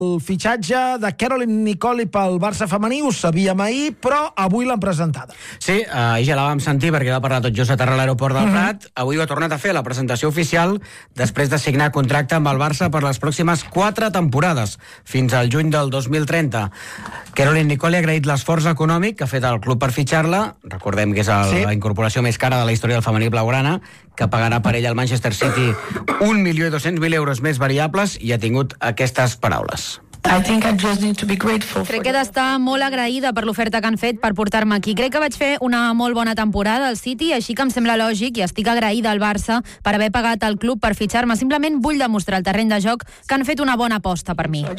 El fitxatge de Caroline Nicoli pel Barça femení ho sabíem ahir, però avui l'han presentada. Sí, ahir ja la vam sentir perquè va parlar tot just a terra a l'aeroport del Prat. Avui ho ha tornat a fer la presentació oficial després de signar contracte amb el Barça per les pròximes 4 temporades, fins al juny del 2030. Caroline Nicoli ha agraït l'esforç econòmic que ha fet el club per fitxar-la. Recordem que és la incorporació més cara de la història del femení blaugrana, que pagarà per ell al Manchester City 1.200.000 euros més variables, i ha tingut aquestes paraules. Crec que he d'estar molt agraïda per l'oferta que han fet per portar-me aquí. Crec que vaig fer una molt bona temporada al City, així que em sembla lògic i estic agraïda al Barça per haver pagat al club per fitxar-me. Simplement vull demostrar al terreny de joc que han fet una bona aposta per mi.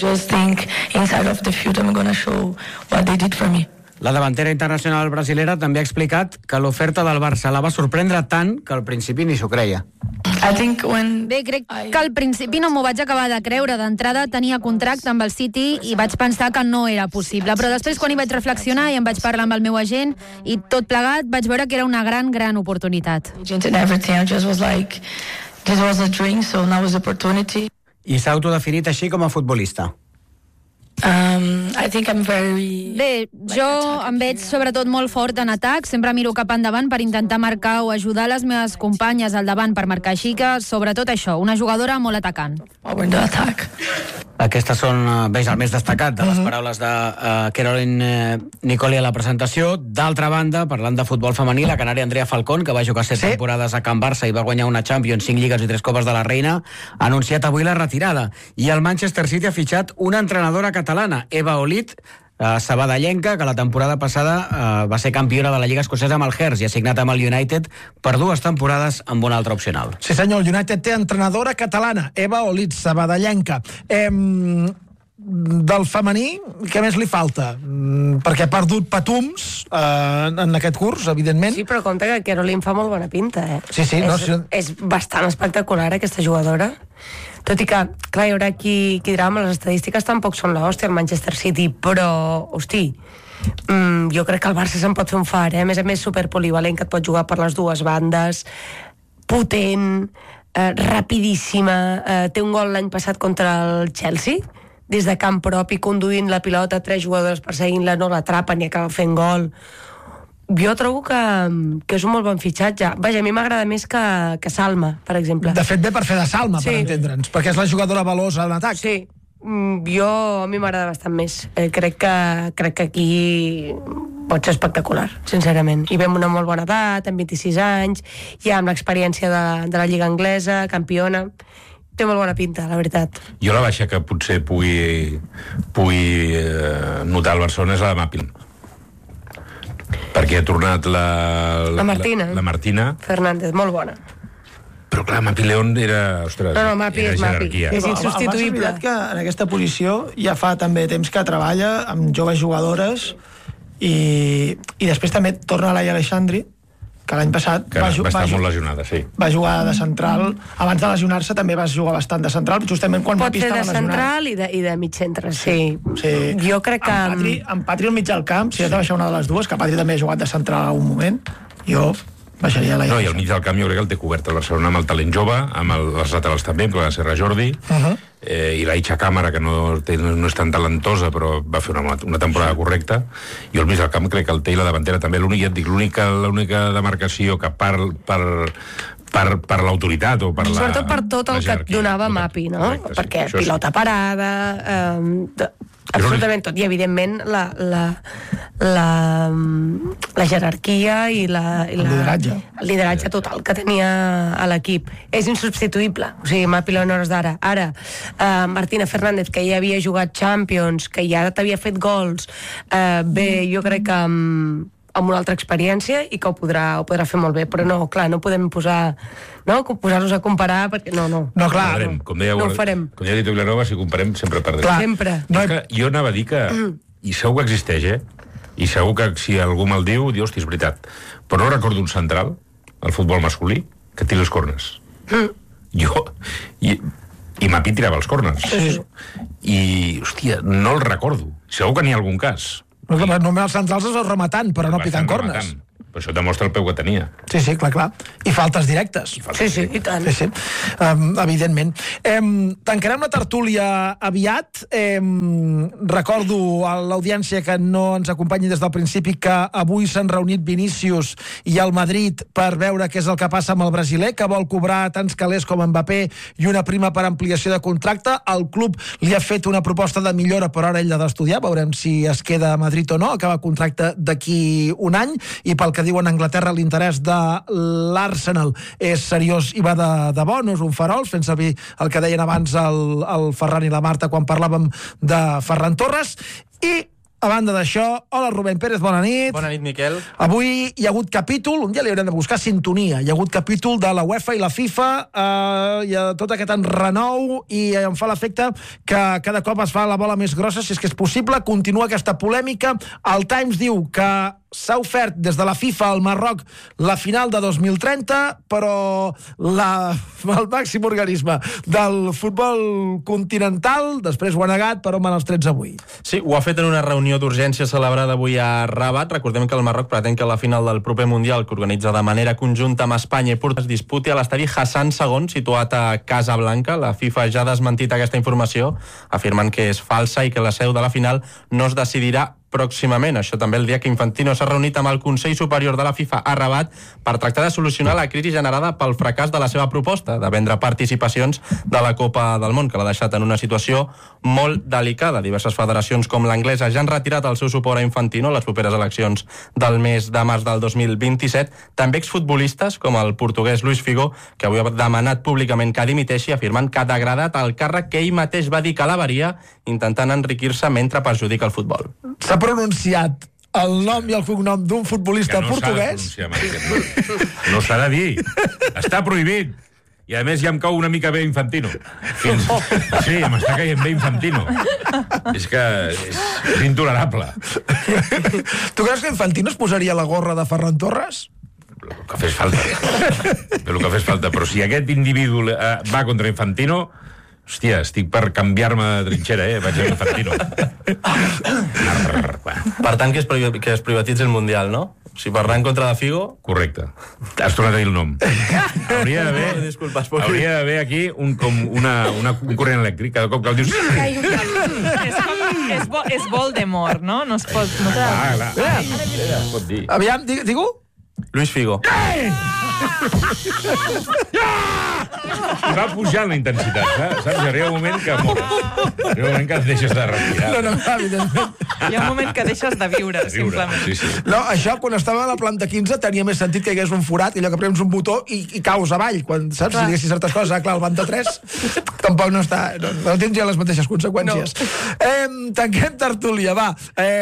La davantera internacional brasilera també ha explicat que l'oferta del Barça la va sorprendre tant que al principi ni s'ho creia. Bé, crec que al principi no m'ho vaig acabar de creure. D'entrada tenia contracte amb el City i vaig pensar que no era possible, però després quan hi vaig reflexionar i em vaig parlar amb el meu agent i tot plegat vaig veure que era una gran oportunitat. I s'ha autodefinit així com a futbolista. Bé, jo em veig sobretot molt fort en atac, sempre miro cap endavant per intentar marcar o ajudar les meves companyes al davant per marcar, així que sobretot això, una jugadora molt atacant. Aquestes són, veig, el més destacat de les paraules de Caroline Nicoli a la presentació. D'altra banda, parlant de futbol femení, la canària Andrea Falcón, que va jugar 7 temporades a Can Barça i va guanyar una Champions, 5 lligues i 3 copes de la Reina, ha anunciat avui la retirada. I el Manchester City ha fitxat una entrenadora catalana, Eva Olid, sabadellenca, que la temporada passada va ser campiona de la Lliga Escocesa amb el Hearts i ha signat amb el United per 2 temporades amb una altra opcional. Sí senyor, el United té entrenadora catalana, Eva Olid, sabadellenca. Del femení, què més li falta? Perquè ha perdut patums en aquest curs, evidentment. Sí, però compte que Caroline fa molt bona pinta, eh? Sí. És bastant espectacular, aquesta jugadora. Tot i que, clar, hi haurà qui dirà, les estadístiques tampoc són l'hòstia al Manchester City, però, hosti, jo crec que el Barça se'n pot fer un far, eh? A més, superpolivalent, que et pot jugar per les dues bandes, potent, rapidíssima, té un gol l'any passat contra el Chelsea, des de camp propi, conduint la pilota, 3 jugadors perseguint-la, no l'atrapen i acaba fent gol. Jo trobo que és un molt bon fitxatge. Vaja, a mi m'agrada més que Salma, per exemple. De fet, ve per fer de Salma, per entendre'ns, perquè és la jugadora velosa en atac. Sí, a mi m'agrada bastant més. Crec que aquí pot ser espectacular, sincerament. I ve amb una molt bona edat, amb 26 anys, ja amb l'experiència de la Lliga Anglesa, campiona. Té molt bona pinta, la veritat. Jo la baixa que potser pugui notar el Barcelona és la de Mapil, perquè ha tornat la Martina Fernández, molt bona. Però clar, Mapi León era... Ostres, no, Mapi és Mapi, és insubstituïble. El Barça, que en aquesta posició ja fa també temps que treballa amb joves jugadores i després també torna Laia Aleixandri, que l'any passat va estar molt lesionada, sí. Va jugar de central. Abans de lesionar-se també va jugar bastant de central, justament quan Mapi estava lesionat. Pot ser de central i de mig centre, sí. Jo crec que... En Patri al mig del camp, si has de baixar una de les dues, que Patri també ha jugat de central a un moment, jo baixaria la... No, i al mig del camp jo crec que el té cobert el Barcelona amb el talent jove, amb els laterals també, amb la Serra Jordi, i la Itxa Càmera, que no és tan talentosa, però va fer una temporada correcta. Jo al mig del camp crec que el té i la davantera també. L'única demarcació que per l'autoritat o per la... Sobretot per tot el que donava Mapi, no? Correcte, perquè pilota parada... absolutament tot, i evidentment la jerarquia i el lideratge total que tenia a l'equip. És insubstituïble, o sigui, Mapi León hores d'ara. Ara, Martina Fernández, que ja havia jugat Champions, que ja t'havia fet gols, bé, jo crec que amb una altra experiència i que ho podrà fer molt bé, però no, clar, no podem posar-nos a comparar perquè no, clar, com deia, no ho farem. Com ja ha dit Vilanova, si comparem sempre perdrem. Sempre. Jo anava a dir que, i segur que existeix, i segur que si algú me'l diu, hosti, és veritat, però no recordo un central al futbol masculí que tiri els corners. I Mapi tirava els corners. I, hòstia, no el recordo. Segur que n'hi ha algun cas. Només els centrals es rematant, però no pitant corners. Però això demostra el peu que tenia. Sí, clar. I faltes directes. Sí, i tant. Sí. Evidentment. Tancarem la tertúlia aviat. Recordo a l'audiència que no ens acompanyi des del principi que avui s'han reunit Vinícius i el Madrid per veure què és el que passa amb el brasiler, que vol cobrar tants calés com Mbappé i una prima per ampliació de contracte. El club li ha fet una proposta de millora, però ara ell l'ha d'estudiar. Veurem si es queda a Madrid o no. Acaba contracte d'aquí un any, i pel que diuen a Anglaterra l'interès de l'Arsenal és seriós i va de bo, no és un farol, fent servir el que deien abans el Ferran i la Marta quan parlàvem de Ferran Torres. I a banda d'això, hola Rubén Pérez, bona nit. Bona nit, Miquel. Avui hi ha hagut capítol, un dia li haurem de buscar sintonia, hi ha hagut capítol de la UEFA i la FIFA, hi ha tot aquest enrenou i em fa l'efecte que cada cop es fa la bola més grossa, si és que és possible. Continua aquesta polèmica. El Times diu que s'ha ofert des de la FIFA al Marroc la final de 2030, però el màxim organisme del futbol continental després ho ha negat, però van els trets avui. Sí, ho ha fet en una reunió d'urgència celebrada avui a Rabat. Recordem que el Marroc pretén que la final del proper Mundial, que organitza de manera conjunta amb Espanya i Portugal, es disputi a l'estadi Hassan II, situat a Casablanca. La FIFA ja ha desmentit aquesta informació, afirmant que és falsa i que la seu de la final no es decidirà pròximament. Això també el dia que Infantino s'ha reunit amb el Consell Superior de la FIFA a Rabat per tractar de solucionar la crisi generada pel fracàs de la seva proposta de vendre participacions de la Copa del Món, que l'ha deixat en una situació molt delicada. Diverses federacions com l'anglesa ja han retirat el seu suport a Infantino a les properes eleccions del mes de març del 2027. També exfutbolistes com el portuguès Luis Figo, que avui ha demanat públicament que dimiteixi, afirmant que ha degradat el càrrec que ell mateix va dir que elevaria, intentant enriquir-se mentre perjudica el futbol. S'ha pronunciat el nom i el cognom d'un futbolista portuguès? No s'ha de dir. Està prohibit. I a més ja em cau una mica bé Infantino. Sí, m'està caient bé Infantino. És que és intolerable. Tu creus que Infantino es posaria la gorra de Ferran Torres? El que fes falta. Però si aquest individu va contra Infantino, hòstia, estic per canviar-me de trinxera, vaig a Infantino. Per tant, que es privatitzi el Mundial, no? Si Ferran contra de Figo... Correcte. Has tornat a dir el nom. Hauria d'haver aquí un corrent elèctric. Cada cop que el dius... És Voldemort, no? No es pot... Clar. Es pot dir. Aviam, digue-ho. Luis Figo. I va pujant la intensitat, saps? Arriba un moment que mor. Arriba un moment que et deixes de respirar. No, evidentment. Hi ha un moment que deixes de viure, simplement. Sí. No, això, quan estava a la planta 15, tenia més sentit que hi hagués un forat, i allò que prems un botó i caus avall, quan, saps? Si diguessis certes coses, clar, el banda 3 tampoc no està... No tens ja les mateixes conseqüències. No. Tanquem tertúlia, va.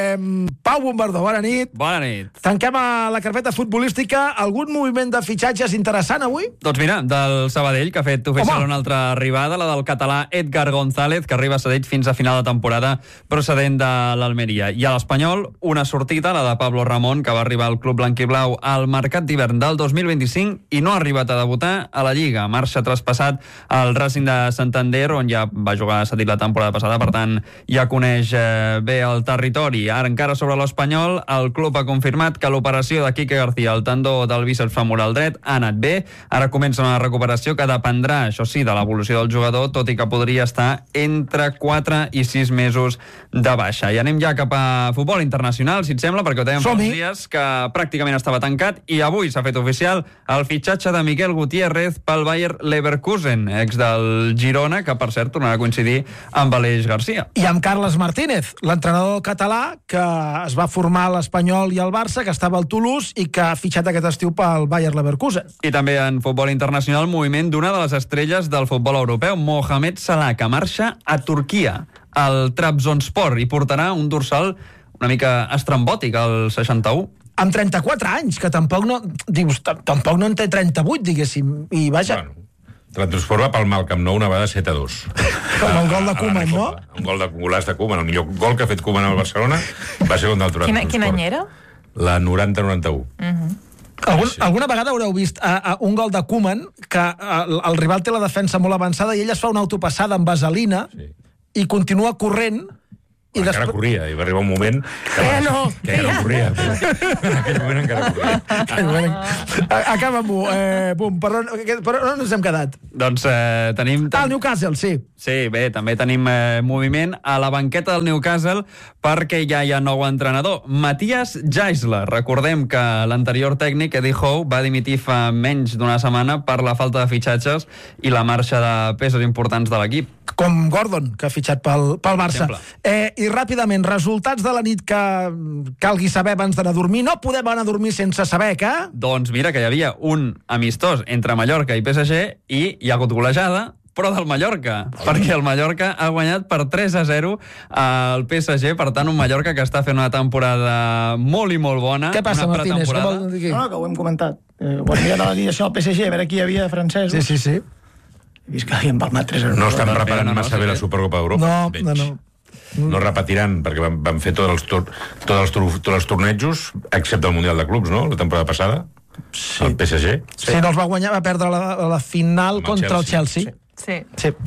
Pau Bombardó, bona nit. Bona nit. Tanquem a la carpeta futbolística. Algun moviment de fitxatges interessant avui? Doncs mira, del Sabadell, que ha fet oficial una altra arribada, la del català Edgar González, que arriba cedit fins a final de temporada procedent de l'Almeria. I a l'Espanyol, una sortida, la de Pablo Ramón, que va arribar al club blanquiblau al mercat d'hivern del 2025 i no ha arribat a debutar a la Lliga. Marxa traspassat al Racing de Santander, on ja va jugar cedit la temporada passada, per tant ja coneix bé el territori. Ara encara sobre l'Espanyol, el club ha confirmat que l'operació de Quique García, el tendó del bíceps femoral dret, ha anat bé. Ara comença una recuperació que dependrà, això sí, de l'evolució del jugador, tot i que podria estar entre 4 i 6 mesos de baixa. I anem ja cap a futbol internacional, si et sembla, perquè ho dèiem fa uns dies, que pràcticament estava tancat, i avui s'ha fet oficial el fitxatge de Miguel Gutiérrez pel Bayer Leverkusen, ex del Girona, que per cert tornarà a coincidir amb Aleix Garcia. I amb Carles Martínez, l'entrenador català que es va formar a l'Espanyol i al Barça, que estava al Toulouse i que ha fitxat aquest estiu pel Bayer Leverkusen. I també en futbol internacional, moviment d'una de les estrelles del futbol europeu, Mohamed Salah, que marxa a Turquia, al Trabzonspor, i portarà un dorsal una mica estrambòtic, el 61. Amb 34 anys, que tampoc no... Dius, tampoc no en té 38, diguéssim, i vaja... Bueno, Trabzonspor va palmar el Camp Nou una vegada 7-2. Com el gol de Koeman, no? Un golaç de Koeman, el millor gol que ha fet Koeman al Barcelona va ser contra el Trabzonspor. Quin any era? La 90-91. Alguna vegada haureu vist un gol de Koeman que el rival té la defensa molt avançada i ell es fa una autopassada amb vaselina i continua corrent Encara corria, i va arribar un moment que ja no corria. En aquell moment encara corria. Acaba-m'ho. Per on ens hem quedat? Doncs tenim... El Newcastle, sí. Sí, bé, també tenim moviment a la banqueta del Newcastle perquè ja hi ha nou entrenador. Matthias Geisler. Recordem que l'anterior tècnic, Eddie Howe, va dimitir fa menys d'una setmana per la falta de fitxatges i la marxa de peces importants de l'equip. Com Gordon, que ha fitxat pel Barça. I ràpidament, resultats de la nit que calgui saber abans d'anar a dormir. No podem anar a dormir sense saber que... Doncs mira, que hi havia un amistós entre Mallorca i PSG i hi ha hagut golejada, però del Mallorca, perquè el Mallorca ha guanyat per 3-0 al PSG, per tant, un Mallorca que està fent una temporada molt i molt bona. Què passa, Martínez? No, que ho hem comentat. Ho hem mirat a l'alineació del PSG, a veure qui hi havia de francesos. Sí. He vist que havien palmat 3-0. No estan preparant massa bé la Supercopa d'Europa. No repetiran, perquè van fer tots els tornejos, excepte el Mundial de Clubs, no?, la temporada passada, el PSG. Sí, no els va guanyar, va perdre la final contra el Chelsea. Sí.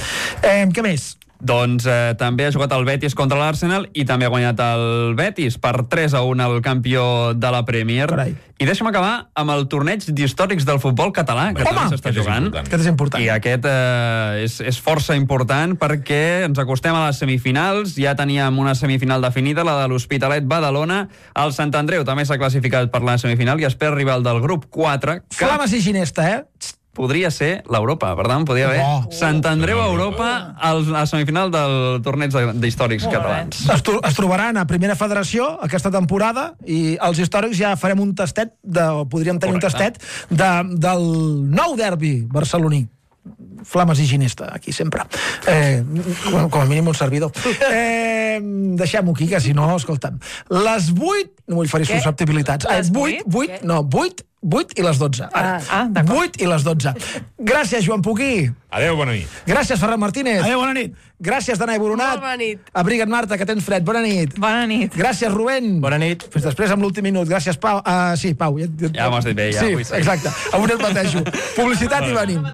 Què més? Doncs també ha jugat el Betis contra l'Arsenal i també ha guanyat el Betis per 3-1 al campió de la Premier. Carai. I deixa'm acabar amb el torneig d'històrics del futbol català, que també s'està jugant. Aquest és important. I aquest és força important perquè ens acostem a les semifinals. Ja teníem una semifinal definida, la de l'Hospitalet Badalona. El Sant Andreu també s'ha classificat per la semifinal i espera arribar al del grup 4. Flames i Ginesta, Podria ser l'Europa, per tant, podria haver Sant Andreu a Europa a la semifinal del torneig d'històrics catalans. Es trobaran a Primera Federació aquesta temporada i els històrics ja farem un tastet, podríem tenir un tastet del nou derbi barceloní. Flames i Ginesta, aquí sempre. Com a mínim un servidor. Deixem-ho aquí, que si no, escolta'm. Les 8... No vull fer susceptibilitats. 8 i les 12. 8 i les 12. Gràcies, Joan Puquí. Adéu, bona nit. Gràcies, Ferran Martínez. Adéu, bona nit. Gràcies, Danai Boronat. Bona nit. Abriga't, Marta, que tens fred. Bona nit. Bona nit. Gràcies, Rubén. Bona nit. Fins després amb l'últim minut. Gràcies, Pau. Sí, Pau. Ja m'ho has dit bé, ja. Sí, exacte. Avui et mateixo. Publicitat i venim.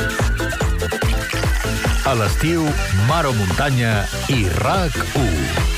A l'estiu, mar o muntanya i RAC1.